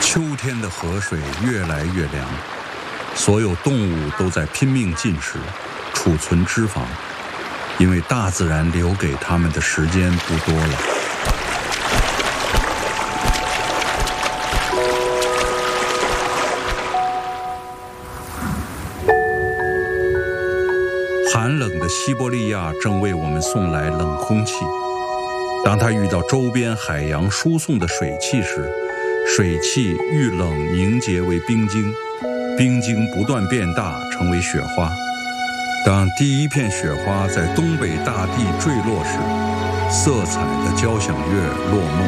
秋天的河水越来越凉，所有动物都在拼命进食，储存脂肪，因为大自然留给它们的时间不多了。寒冷的西伯利亚正为我们送来冷空气，当它遇到周边海洋输送的水汽时，水汽遇冷凝结为冰晶，冰晶不断变大，成为雪花。当第一片雪花在东北大地坠落时，色彩的交响乐落幕。